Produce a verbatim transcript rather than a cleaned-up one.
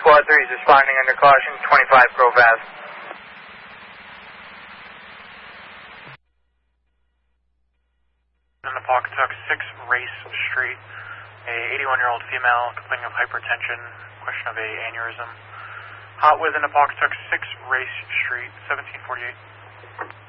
Squad three is responding under caution, twenty-five Grove Ave. In the Pawcatuck six Race Street, a eighty-one-year-old female complaining of hypertension, question of a aneurysm. Hot with in the Pawcatuck six Race Street, seventeen forty-eight.